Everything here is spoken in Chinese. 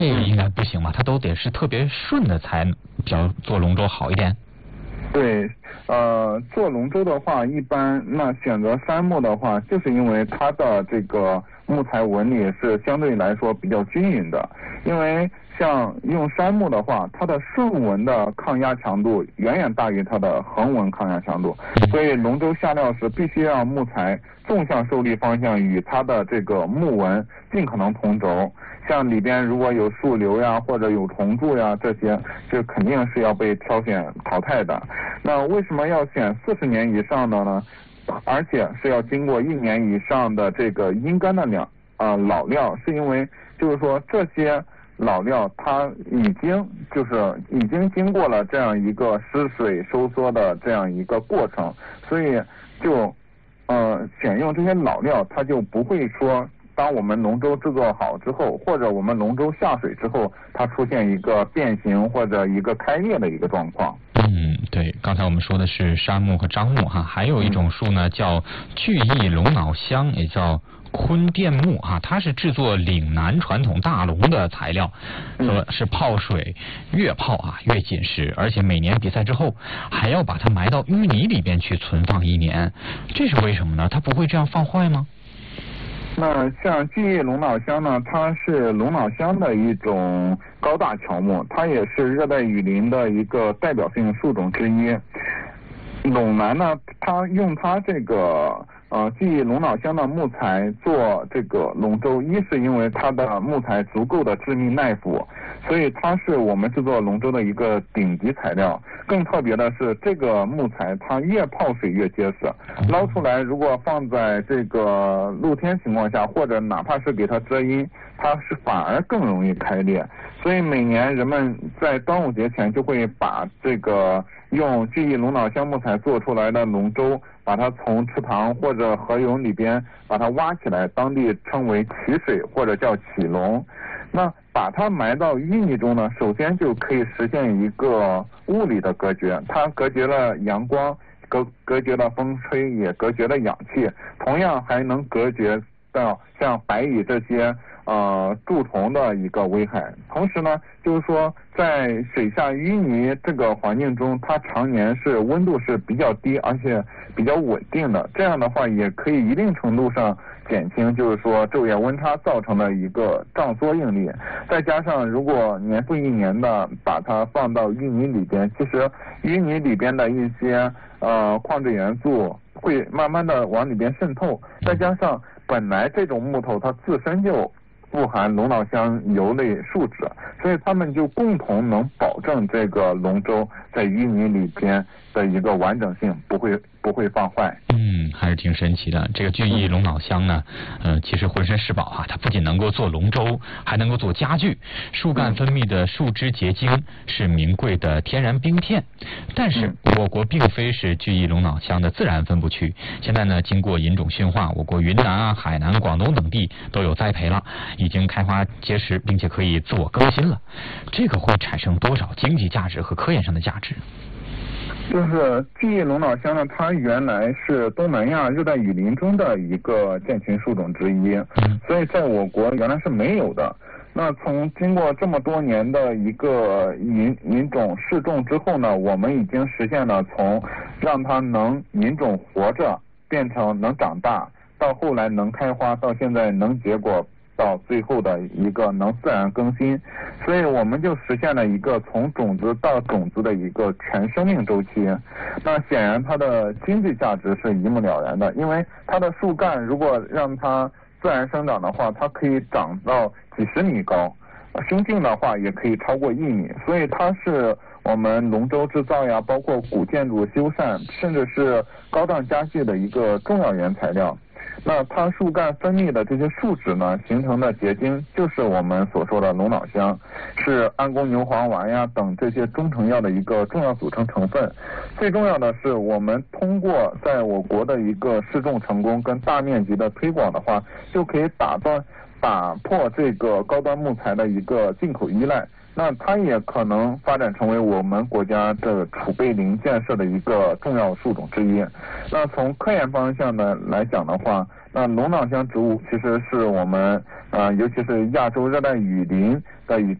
这个应该不行吧？它都得是特别顺的才比较做龙舟好一点。 对，做龙舟的话，一般那选择杉木的话，就是因为它的这个木材纹理是相对来说比较均匀的。因为像用杉木的话，它的顺纹的抗压强度远远大于它的横纹抗压强度，所以龙舟下料时必须让木材纵向受力方向与它的这个木纹尽可能同轴。像里边如果有树瘤呀，或者有虫蛀呀，这些就肯定是要被挑选淘汰的。那为什么要选40年以上的呢？而且是要经过1年以上的这个阴干的老料，是因为就是说这些老料它已经经过了这样一个湿水收缩的这样一个过程，所以就选用这些老料，它就不会说当我们龙舟制作好之后，或者我们龙舟下水之后，它出现一个变形或者一个开裂的一个状况。 对，刚才我们说的是杉木和樟木哈，还有一种树呢叫巨翼龙脑香，也叫坤甸木哈，它是制作岭南传统大龙的材料，说是泡水越泡越紧实，而且每年比赛之后还要把它埋到淤泥里边去存放1年，这是为什么呢？它不会这样放坏吗？ 那像巨翼龙脑香呢，它是龙脑香的一种高大乔木，它也是热带雨林的一个代表性树种之一。陇南呢，它用它这个巨翼龙脑香的木材做这个龙舟，一是因为它的木材足够的致密耐腐，所以它是我们制作龙舟的一个顶级材料。更特别的是，这个木材它越泡水越结实，捞出来如果放在这个露天情况下，或者哪怕是给它遮阴，它是反而更容易开裂。所以每年人们在端午节前就会把这个用巨翼龙脑香木材做出来的龙舟，把它从池塘或者河涌里边把它挖起来，当地称为起水或者叫起龙。那把它埋到淤泥中呢，首先就可以实现一个物理的隔绝，它隔绝了阳光，隔绝了风吹，也隔绝了氧气，同样还能隔绝到像白蚁这些蛀虫的一个危害。同时呢，就是说在水下淤泥这个环境中，它常年是温度是比较低而且比较稳定的，这样的话也可以一定程度上减轻就是说昼夜温差造成的一个胀缩应力。再加上如果年复一年的把它放到淤泥里边，其实淤泥里边的一些矿质元素会慢慢的往里边渗透，再加上本来这种木头它自身就富含龙脑香油类树脂，所以它们就共同能保证这个龙舟在淤泥里边的一个完整性，不会放坏。 还是挺神奇的。这个巨翼龙脑香呢，其实浑身是宝它不仅能够做龙舟，还能够做家具。树干分泌的树脂结晶是名贵的天然冰片。但是我国并非是巨翼龙脑香的自然分布区，现在呢，经过引种驯化，我国云南海南、广东等地都有栽培了，已经开花结实，并且可以自我更新了。这个会产生多少经济价值和科研上的价值？ 就是巨翼龙脑香呢，它原来是东南亚热带雨林中的一个建群树种之一，所以在我国原来是没有的。那从经过这么多年的一个引种试种之后呢，我们已经实现了从让它能引种活着变成能长大，到后来能开花，到现在能结果，到最后的一个能自然更新，所以我们就实现了一个从种子到种子的一个全生命周期。那显然它的经济价值是一目了然的，因为它的树干如果让它自然生长的话，它可以长到几十米高，胸径的话也可以超过1米，所以它是我们龙舟制造呀，包括古建筑修缮，甚至是高档家具的一个重要原材料。那它树干分泌的这些树脂呢，形成的结晶就是我们所说的龙脑香，是安宫牛黄丸呀等这些中成药的一个重要组成成分。最重要的是，我们通过在我国的一个试种成功跟大面积的推广的话，就可以打破这个高端木材的一个进口依赖。那它也可能发展成为我们国家的储备林建设的一个重要树种之一。那从科研方向呢来讲的话，那龙脑香植物其实是我们尤其是亚洲热带雨林的一